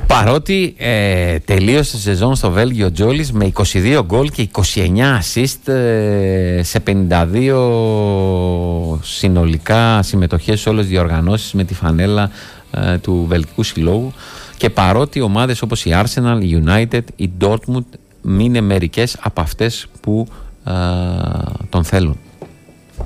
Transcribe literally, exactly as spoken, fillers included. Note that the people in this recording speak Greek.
Παρότι ε, τελείωσε τη σεζόν στο Βέλγιο ο Τζόλης με είκοσι δύο γκολ και είκοσι εννέα assist ε, σε πενήντα δύο συνολικά συμμετοχές σε όλες τις διοργανώσεις με τη φανέλα ε, του Βελγικού Συλλόγου, και παρότι ομάδες όπως η Arsenal, η United, η Dortmund είναι μερικές από αυτές που ε, τον θέλουν.